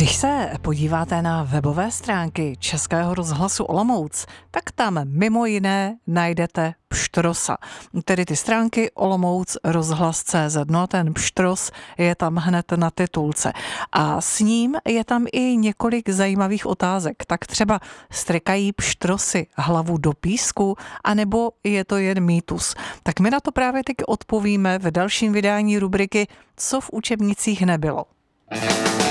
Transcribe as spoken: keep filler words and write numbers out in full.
Když se podíváte na webové stránky Českého rozhlasu Olomouc, tak tam mimo jiné najdete pštrosa. Tedy ty stránky Olomouc rozhlas tečka cé zet. No a ten pštros je tam hned na titulce. A s ním je tam i několik zajímavých otázek. Tak třeba strkají pštrosy hlavu do písku, anebo je to jen mýtus? Tak my na to právě teď odpovíme v dalším vydání rubriky Co v učebnicích nebylo.